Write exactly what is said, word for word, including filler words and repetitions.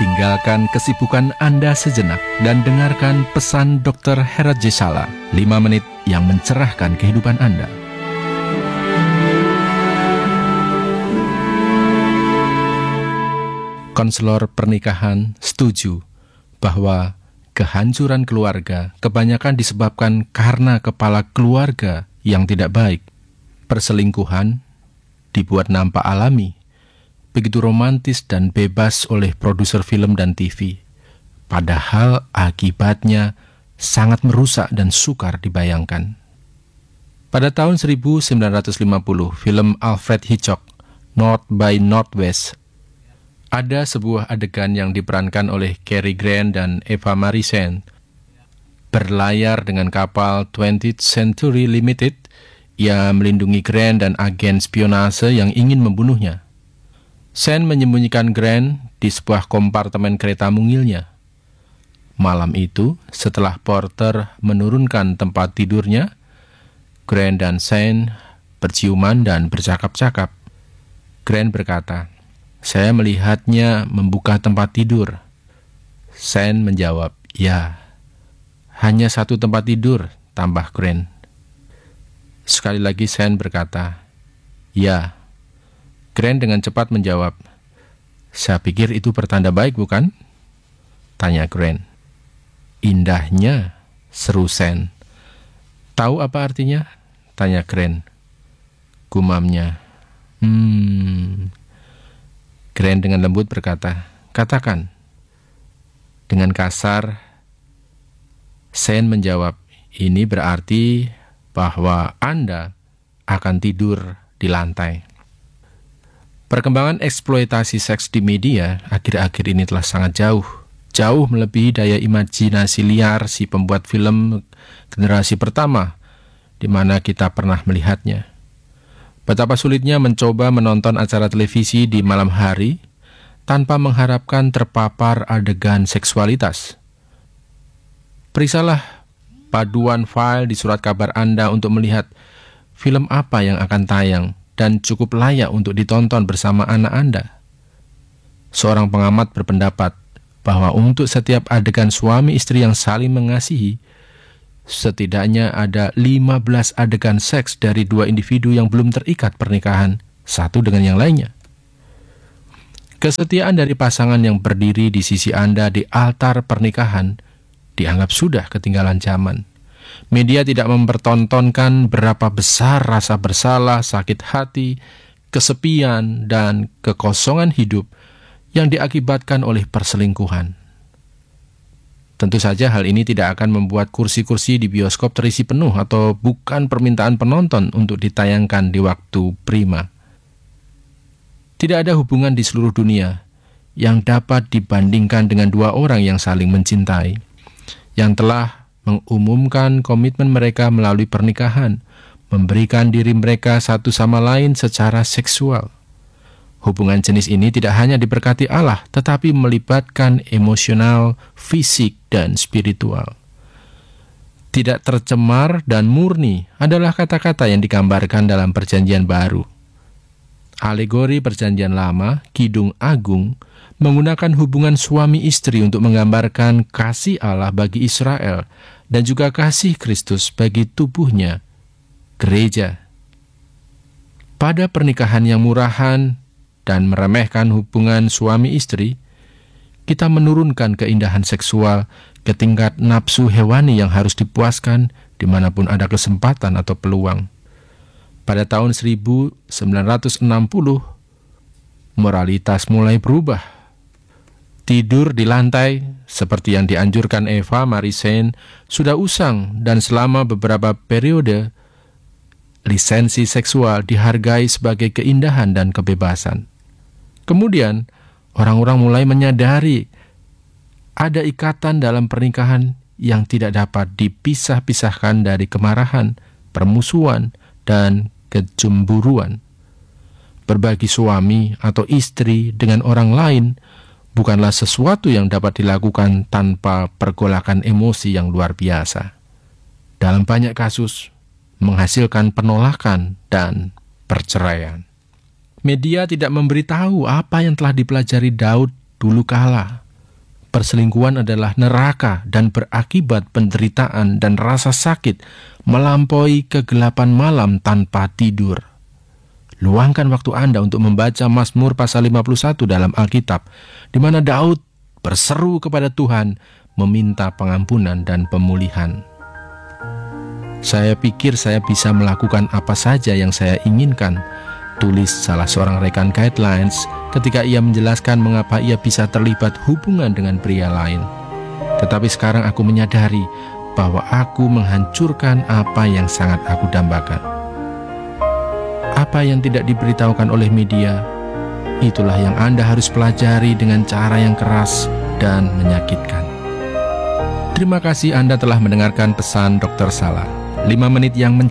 Tinggalkan kesibukan Anda sejenak dan dengarkan pesan dokter Herat Jesala, lima menit yang mencerahkan kehidupan Anda. Konselor pernikahan setuju bahwa kehancuran keluarga kebanyakan disebabkan karena kepala keluarga yang tidak baik. Perselingkuhan dibuat nampak alami, begitu romantis dan bebas oleh produser film dan T V. Padahal akibatnya sangat merusak dan sukar dibayangkan. Pada tahun seribu sembilan ratus lima puluh, film Alfred Hitchcock, North by Northwest, ada sebuah adegan yang diperankan oleh Cary Grant dan Eva Maricen berlayar dengan kapal twentieth Century Limited. Ia melindungi Grant dan agen spionase yang ingin membunuhnya. Sen menyembunyikan Grant di sebuah kompartemen kereta mungilnya. Malam itu, setelah porter menurunkan tempat tidurnya, Grant dan Sen berciuman dan bercakap-cakap. Grant berkata, "Saya melihatnya membuka tempat tidur." Sen menjawab, "Ya, hanya satu tempat tidur," tambah Grant. Sekali lagi Sen berkata, "Ya." Grant dengan cepat menjawab, "Saya pikir itu pertanda baik, bukan?" tanya Grant. "Indahnya," seru Sen. "Tahu apa artinya?" tanya Grant. Gumamnya, Hmm... Grant dengan lembut berkata, "Katakan." Dengan kasar, Sen menjawab, "Ini berarti bahwa Anda akan tidur di lantai." Perkembangan eksploitasi seks di media akhir-akhir ini telah sangat jauh, jauh melebihi daya imajinasi liar si pembuat film generasi pertama di mana kita pernah melihatnya. Betapa sulitnya mencoba menonton acara televisi di malam hari tanpa mengharapkan terpapar adegan seksualitas. Periksalah paduan file di surat kabar Anda untuk melihat film apa yang akan tayang dan cukup layak untuk ditonton bersama anak Anda. Seorang pengamat berpendapat bahwa untuk setiap adegan suami istri yang saling mengasihi, setidaknya ada lima belas adegan seks dari dua individu yang belum terikat pernikahan, satu dengan yang lainnya. Kesetiaan dari pasangan yang berdiri di sisi Anda di altar pernikahan dianggap sudah ketinggalan zaman. Media tidak mempertontonkan berapa besar rasa bersalah, sakit hati, kesepian, dan kekosongan hidup yang diakibatkan oleh perselingkuhan. Tentu saja hal ini tidak akan membuat kursi-kursi di bioskop terisi penuh atau bukan permintaan penonton untuk ditayangkan di waktu prima. Tidak ada hubungan di seluruh dunia yang dapat dibandingkan dengan dua orang yang saling mencintai, yang telah mengumumkan komitmen mereka melalui pernikahan, memberikan diri mereka satu sama lain secara seksual. Hubungan jenis ini tidak hanya diberkati Allah, tetapi melibatkan emosional, fisik, dan spiritual. Tidak tercemar dan murni adalah kata-kata yang digambarkan dalam Perjanjian Baru. Alegori Perjanjian Lama, Kidung Agung, menggunakan hubungan suami istri untuk menggambarkan kasih Allah bagi Israel dan juga kasih Kristus bagi tubuhnya, gereja. Pada pernikahan yang murahan dan meremehkan hubungan suami istri, kita menurunkan keindahan seksual ke tingkat nafsu hewani yang harus dipuaskan dimanapun ada kesempatan atau peluang. Pada tahun seribu sembilan ratus enam puluh, moralitas mulai berubah. Tidur di lantai, seperti yang dianjurkan Eva Maricen, sudah usang dan selama beberapa periode, lisensi seksual dihargai sebagai keindahan dan kebebasan. Kemudian, orang-orang mulai menyadari ada ikatan dalam pernikahan yang tidak dapat dipisah-pisahkan dari kemarahan, permusuhan, dan kecemburuan. Berbagi suami atau istri dengan orang lain bukanlah sesuatu yang dapat dilakukan tanpa pergolakan emosi yang luar biasa. Dalam banyak kasus, menghasilkan penolakan dan perceraian. Media tidak memberitahu apa yang telah dipelajari Daud dulu kala Perselingkuhan adalah neraka dan berakibat penderitaan dan rasa sakit melampaui kegelapan malam tanpa tidur. Luangkan waktu Anda untuk membaca Mazmur pasal lima puluh satu dalam Alkitab, di mana Daud berseru kepada Tuhan meminta pengampunan dan pemulihan. Saya pikir saya bisa melakukan apa saja yang saya inginkan, tulis salah seorang rekan Guidelines ketika ia menjelaskan mengapa ia bisa terlibat hubungan dengan pria lain. Tetapi sekarang aku menyadari bahwa aku menghancurkan apa yang sangat aku dambakan. Apa yang tidak diberitahukan oleh media, itulah yang Anda harus pelajari dengan cara yang keras dan menyakitkan. Terima kasih Anda telah mendengarkan pesan dokter Salah. lima menit yang